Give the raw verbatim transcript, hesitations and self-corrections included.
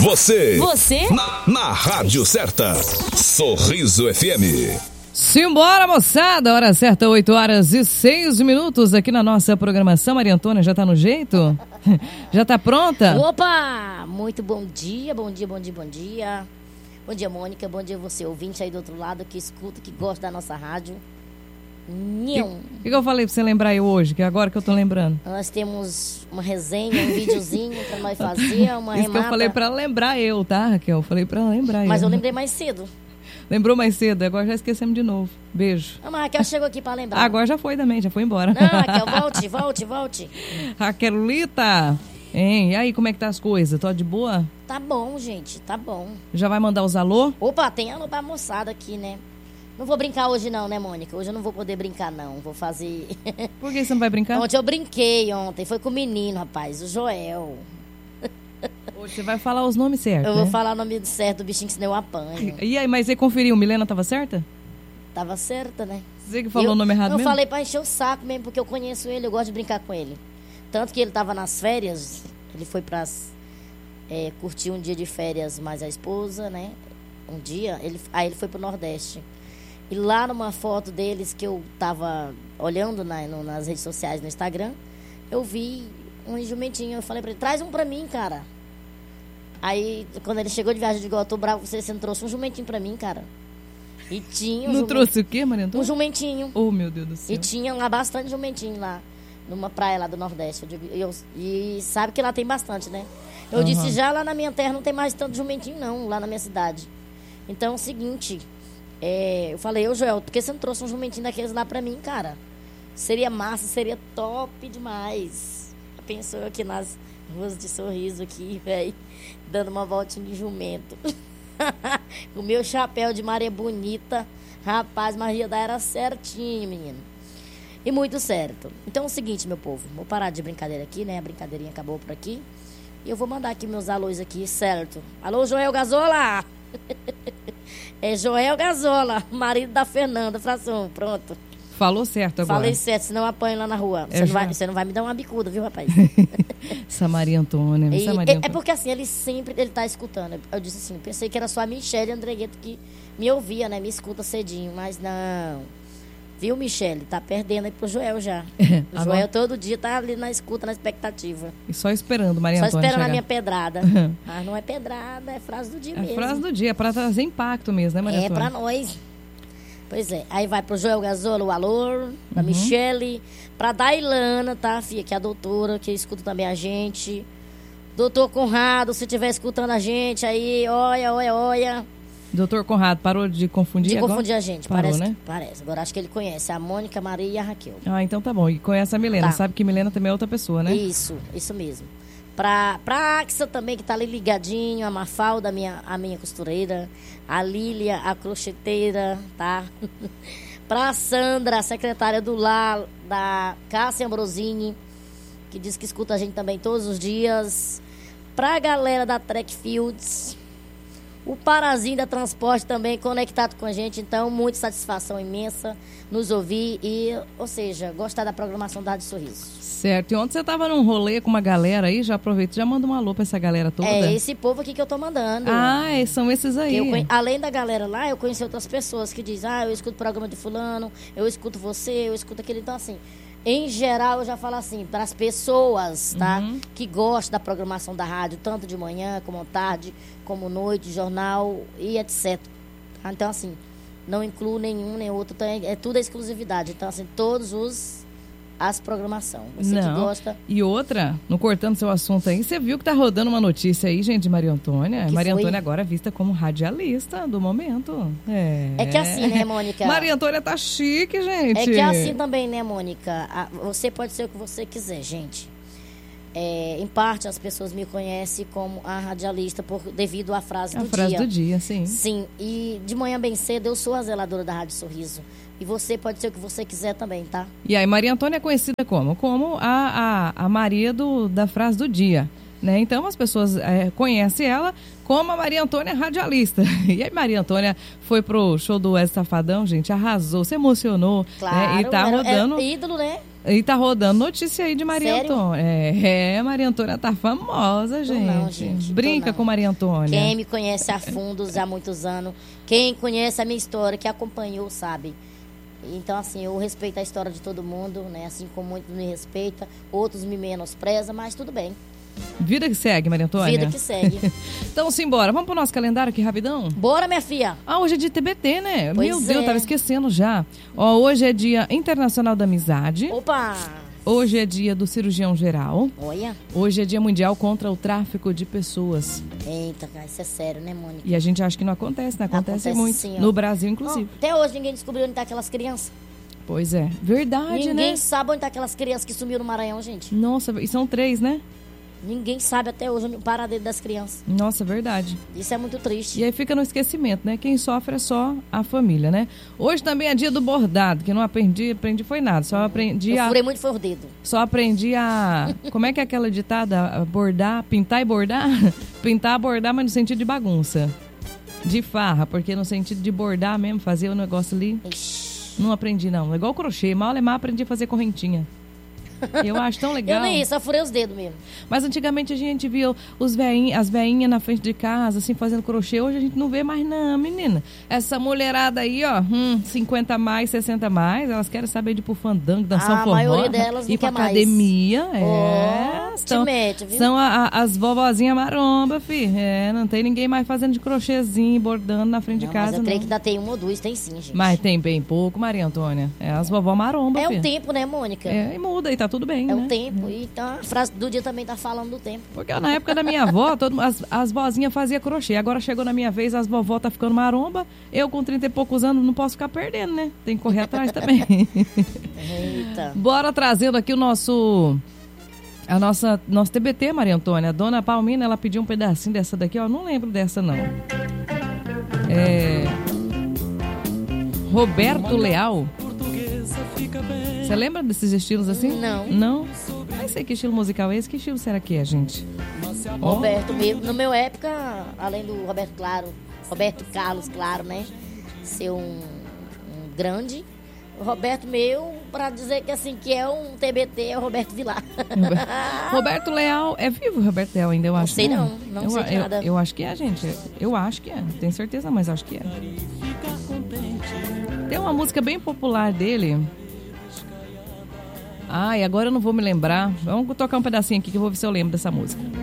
Você. Você. Na, na Rádio Certa. Sorriso F M. Simbora, moçada! Hora certa, oito horas e seis minutos aqui na nossa programação. Maria Antônia, já tá no jeito? Já tá pronta? Opa! Muito bom dia, bom dia, bom dia, bom dia. Bom dia, Mônica, bom dia você, ouvinte aí do outro lado, que escuta, que gosta da nossa rádio. O que, que eu falei pra você lembrar aí hoje, que é agora que eu tô lembrando? Nós temos uma resenha, um videozinho pra nós fazer, uma Isso remata. que eu falei pra lembrar eu, tá, Raquel? Eu falei pra lembrar Mas eu. eu lembrei mais cedo. Lembrou mais cedo, agora já esquecemos de novo. Beijo. Ah, mas a Raquel chegou aqui pra lembrar. Agora já foi também, já foi embora. Não, Raquel, volte, volte, volte. Raquelita, hein? E aí, como é que tá as coisas? Tô de boa? Tá bom, gente, tá bom. Já vai mandar os alô? Opa, tem alô pra moçada aqui, né? Não vou brincar hoje não, né, Mônica? Hoje eu não vou poder brincar, não. Vou fazer... Por que você não vai brincar? Ontem eu brinquei, ontem. Foi com o menino, rapaz, o Joel. Hoje você vai falar os nomes certos, Eu vou né? falar o nome certo do bichinho que senão eu apanho. E aí, mas você conferiu, Milena tava certa? Tava certa, né? Você que falou eu, o nome errado eu mesmo? Eu falei pra encher o saco mesmo, porque eu conheço ele, eu gosto de brincar com ele. Tanto que ele tava nas férias, ele foi pra é, curtir um dia de férias mais a esposa, né? Um dia, ele, aí ele foi pro Nordeste. E lá numa foto deles que eu tava olhando na, no, nas redes sociais, no Instagram, eu vi um jumentinho. Eu falei pra ele, traz um pra mim, cara. Aí, quando ele chegou de viagem, eu digo, eu tô bravo, você, você não trouxe um jumentinho pra mim, cara. E tinha um Não jumentinho. trouxe o quê, Maria Antônia? Um jumentinho. Oh, meu Deus do céu. E tinha lá bastante jumentinho lá, numa praia lá do Nordeste. Eu digo, eu, e sabe que lá tem bastante, né? Eu Uhum. disse, já lá na minha terra não tem mais tanto jumentinho, não, lá na minha cidade. Então, é o seguinte... É, eu falei, ô Joel, por que você não trouxe um jumentinho daqueles lá pra mim, cara? Seria massa, seria top demais. Pensou aqui nas ruas de Sorriso aqui, velho, dando uma voltinha de jumento. O meu chapéu de Maria Bonita, rapaz, Maria da era certinho, menino. E muito certo. Então é o seguinte, meu povo, vou parar de brincadeira aqui, né? A brincadeirinha acabou por aqui. E eu vou mandar aqui meus alôs aqui, certo? Alô, Joel Gazola! É Joel Gazola, marido da Fernanda Fração, pronto. Falou certo agora. Falei certo, senão eu apanho lá na rua. É Você, não já... vai, você não vai me dar uma bicuda, viu, rapaz? Essa Maria Antônia, E, essa Maria é, Antônia. é porque assim, ele sempre ele tá escutando. Eu disse assim, pensei que era só a Michele Andregueto que me ouvia, né? Me escuta cedinho, mas não. Viu, Michele? Tá perdendo aí pro Joel já. É, o Joel todo dia tá ali na escuta, na expectativa. E só esperando, Maria Só Antônia esperando chegar. a minha pedrada. Mas não é pedrada, é frase do dia É mesmo. frase do dia, é pra trazer impacto mesmo, né, Maria É Antônia? pra nós. Pois é. Aí vai pro Joel Gazola, o alô, pra uhum. Michele, pra Dailana, tá, filha? Que é a doutora, que escuta também a gente. Doutor Conrado, se estiver escutando a gente aí, olha, olha, olha. Doutor Conrado, parou de confundir De agora? confundir a gente, parou, parece, né? Parece. Agora acho que ele conhece a Mônica, a Maria e a Raquel. Ah, então tá bom. E conhece a Milena, tá. Sabe que Milena também é outra pessoa, né? Isso, isso mesmo. Pra, pra Axa também, que tá ali ligadinho, a Mafalda, a minha, a minha costureira, a Lília, a crocheteira, tá? Pra Sandra, a secretária do lar, da Cássia Ambrosini, que diz que escuta a gente também todos os dias. Pra galera da Track Fields, o Parazinho da Transporte também conectado com a gente. Então, muita satisfação imensa nos ouvir e, ou seja, gostar da programação da Rádio Sorriso. Certo. E ontem você tava num rolê com uma galera aí, já aproveita, já manda um alô pra essa galera toda. É esse povo aqui que eu tô mandando. Ah, são esses aí. Eu conhe... Além da galera lá, eu conheci outras pessoas que dizem, ah, eu escuto o programa de fulano, eu escuto você, eu escuto aquele. Então, assim, em geral, eu já falo assim, para as pessoas, tá? Uhum. Que gostam da programação da rádio, tanto de manhã, como tarde, como noite, jornal e etcétera. Então, assim, não incluo nenhum nem outro, então é, é tudo a exclusividade. Então, assim, todos os... as programação. Você não. que gosta. E outra, não cortando seu assunto aí, você viu que tá rodando uma notícia aí, gente, de Maria Antônia? Que Maria foi? Antônia agora vista como radialista do momento. É. É que assim, né, Mônica? Maria Antônia tá chique, gente. É que é assim também, né, Mônica? A, você pode ser o que você quiser, gente. É, em parte, as pessoas me conhecem como a radialista por, devido à frase a do frase dia. do dia, sim. Sim, e de manhã bem cedo eu sou a zeladora da Rádio Sorriso. E você pode ser o que você quiser também, tá? E aí, Maria Antônia é conhecida como? Como a, a, a Maria do, da frase do dia. Né? Então, as pessoas é, conhecem ela como a Maria Antônia radialista. E aí, Maria Antônia foi pro show do Wesley Safadão, gente, arrasou, se emocionou. Claro, né? E tá era, rodando... é ídolo, né? E tá rodando notícia aí de Maria Sério? Antônia. É, é, Maria Antônia tá famosa, gente. Não, gente. Brinca não. com Maria Antônia. Quem me conhece a fundo há muitos anos, quem conhece a minha história, que acompanhou, sabe? Então, assim, eu respeito a história de todo mundo, né? Assim como muitos me respeitam, outros me menosprezam, mas tudo bem. Vida que segue, Maria Antônia. Vida que segue. Então, simbora. Vamos pro nosso calendário aqui, rapidão? Bora, minha filha. Ah, hoje é de T B T, né? Pois Meu Deus, é. tava esquecendo já. Ó, hoje é Dia Internacional da Amizade. Opa! Hoje é dia do cirurgião geral. Olha. Hoje é dia mundial contra o tráfico de pessoas. Eita, cara, isso é sério, né, Mônica? E a gente acha que não acontece, né? Acontece, Acontece muito. sim, ó. No Brasil, inclusive. Ó, até hoje ninguém descobriu onde tá aquelas crianças. Pois é. Verdade, Ninguém né? sabe onde tá aquelas crianças que sumiram no Maranhão, gente. Nossa, e são três, né? Ninguém sabe até hoje onde o paradeiro das crianças. Nossa, verdade. Isso é muito triste. E aí fica no esquecimento, né? Quem sofre é só a família, né? Hoje também é dia do bordado, que não aprendi, aprendi foi nada. Só aprendi Eu a... furei muito foi o dedo. Só aprendi a... Como é que é aquela ditada? Bordar, pintar e bordar? Pintar, bordar, mas no sentido de bagunça. De farra, porque no sentido de bordar mesmo, fazer o negócio ali. Ixi. Não aprendi, não. É igual crochê. Mal é mal, aprendi a fazer correntinha. Eu acho tão legal. Eu nem isso, só furei os dedos mesmo. Mas antigamente a gente via os veinhos, as veinhas na frente de casa, assim, fazendo crochê. Hoje a gente não vê mais não, menina. Essa mulherada aí, ó, hum, cinquenta mais, sessenta mais, elas querem saber de ir pro fandango, dançar A um forró. maioria delas não ir pra quer mais. academia, é. Ó, te são mete, viu? são a- a- as vovozinhas maromba, fi. É, não tem ninguém mais fazendo de crochêzinho, bordando na frente Não, de casa, mas eu creio não. que ainda tem uma ou duas, tem sim, gente. Mas tem bem pouco, Maria Antônia. É as vovó maromba, É fi. o tempo, né, Mônica? É, e muda, e tá tudo bem, É né? o tempo. Então a frase do dia também tá falando do tempo. Porque na época da minha avó, todo, as, as vozinhas faziam crochê. Agora chegou na minha vez, as vovó tá ficando maromba. Eu com trinta e poucos anos não posso ficar perdendo, né? Tem que correr atrás também. Eita. Bora trazendo aqui o nosso... A nossa, nosso T B T, Maria Antônia. A dona Palmina, ela pediu um pedacinho dessa daqui, ó. Não lembro dessa, não. É... Roberto Leal. Você lembra desses estilos assim? Não. Não? Nem sei que estilo musical é esse. Que estilo será que é, gente? Ó. Roberto mesmo. No meu época, além do Roberto Claro, Roberto Carlos, claro, né? Ser um, um grande. O Roberto meu, pra dizer que assim, que é um T B T, é o Roberto Vilar. Roberto Leal, é vivo o Roberto Leal ainda, eu acho. sei né? não, não eu, sei de eu, nada. Eu acho que é, gente. Eu acho que é. Não tenho certeza, mas acho que é. Tem uma música bem popular dele. Ai, agora eu não vou me lembrar. Vamos tocar um pedacinho aqui que eu vou ver se eu lembro dessa música.